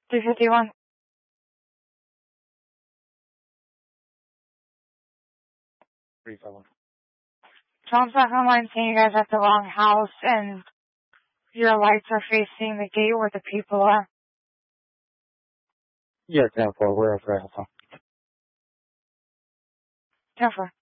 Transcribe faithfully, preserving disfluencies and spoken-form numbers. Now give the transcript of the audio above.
three fifty-one. three fifty-one. Tom's back online saying you guys are at the wrong house and your lights are facing the gate where the people are. Yeah, ten four. We're at Alpha. ten four.